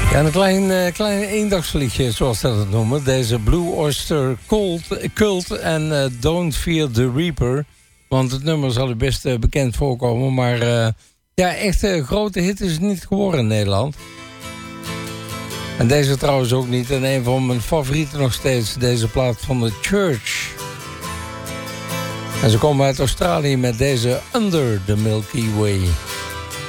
Ja, een klein eendagsvliegje, zoals ze dat noemen. Deze Blue Oyster Cult en Don't Fear the Reaper. Want het nummer zal u best bekend voorkomen. Maar ja, echt grote hit is het niet geworden in Nederland. En deze trouwens ook niet. En een van mijn favorieten nog steeds. Deze plaat van The Church. En ze komen uit Australië met deze Under the Milky Way.